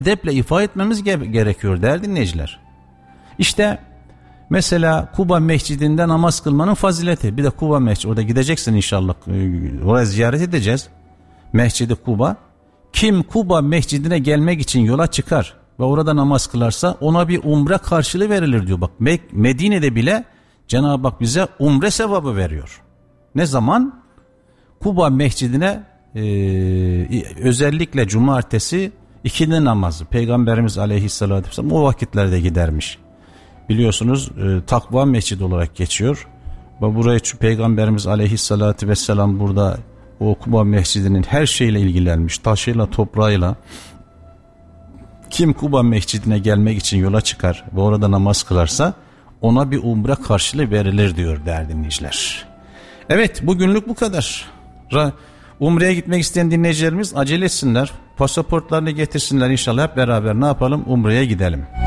edeple ifade etmemiz gerekiyor değerli dinleyiciler. İşte mesela Kuba Mescidi'nde namaz kılmanın fazileti. Bir de Kuba Mescidi, orada gideceksin inşallah, oraya ziyaret edeceğiz. Mescidi Kuba. Kim Kuba Mescidi'ne gelmek için yola çıkar ve orada namaz kılarsa ona bir umre karşılığı verilir diyor. Bak Medine'de bile Cenab-ı Hak bize umre sevabı veriyor. Ne zaman? Kuba Mescidi'ne özellikle cumartesi ikindi namazı Peygamberimiz Aleyhisselatü Vesselam o vakitlerde gidermiş. Biliyorsunuz takva mescidi olarak geçiyor. Ve burayı Peygamberimiz Aleyhisselatü Vesselam burada o Kuba Mescidi'nin her şeyle ilgilenmiş. Taşıyla, toprağıyla. Kim Kuba Mescidi'ne gelmek için yola çıkar ve orada namaz kılarsa ona bir umre karşılığı verilir diyor değerli dinleyiciler. Evet, bugünlük bu kadar. Umre'ye gitmek isteyen dinleyicilerimiz acele etsinler. Pasaportlarını getirsinler, inşallah hep beraber ne yapalım? Umre'ye gidelim.